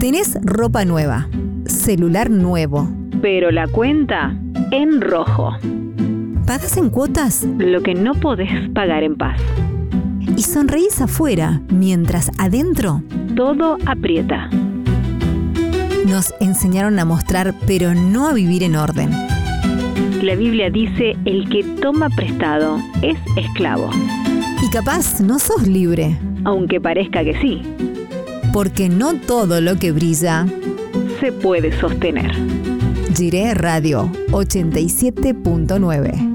Tenés ropa nueva, celular nuevo, pero la cuenta en rojo. ¿pagás en cuotas? Lo que no podés pagar en paz. Y sonreís afuera, mientras adentro Todo aprieta. nos enseñaron a mostrar, pero no a vivir en orden. La Biblia dice: el que toma prestado es esclavo. Y capaz no sos libre, Aunque parezca que sí, porque no todo lo que brilla. se puede sostener. Jiré Radio 87.9